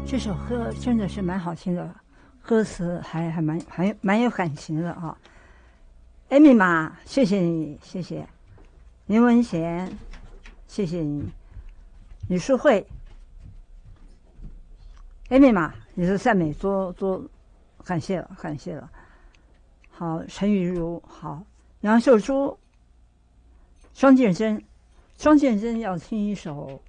这首歌真的是蛮好听的，歌词还蛮有感情的啊。艾米玛，谢谢你，谢谢林文贤，谢谢你，李淑慧，艾米玛，你的赞美多感谢了，感谢了。好，陈雨如，好，杨秀珠，庄建真要听一首